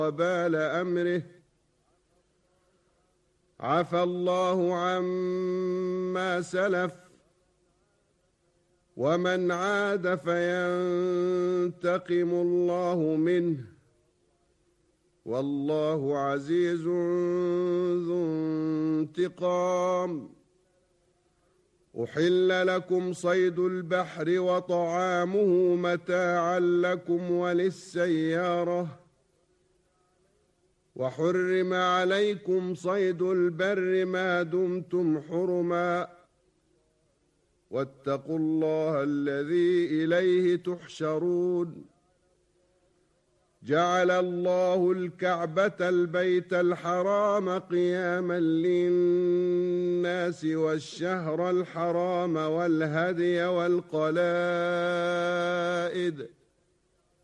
وبال أمره. عفى الله عما سلف، ومن عاد فينتقم الله منه، والله عزيز ذو انتقام. أحل لكم صيد البحر وطعامه متاعا لكم وللسيارة، وحرم عليكم صيد البر ما دمتم حرما، واتقوا الله الذي إليه تحشرون. جعل الله الكعبة البيت الحرام قياما للناس والشهر الحرام والهدي والقلائد